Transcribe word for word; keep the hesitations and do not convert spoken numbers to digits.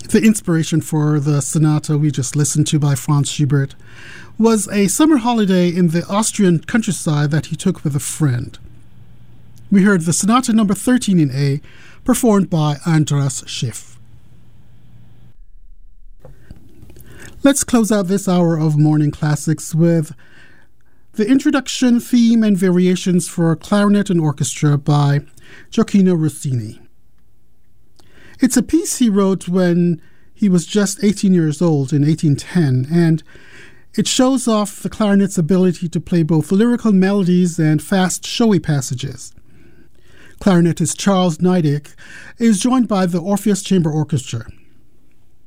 The inspiration for the sonata we just listened to by Franz Schubert was a summer holiday in the Austrian countryside that he took with a friend. We heard the Sonata number thirteen in A, performed by Andras Schiff. Let's close out this hour of Morning Classics with the introduction, theme, and variations for clarinet and orchestra by Gioacchino Rossini. It's a piece he wrote when he was just eighteen years old in eighteen ten, and it shows off the clarinet's ability to play both lyrical melodies and fast, showy passages. Clarinetist Charles Neidig is joined by the Orpheus Chamber Orchestra.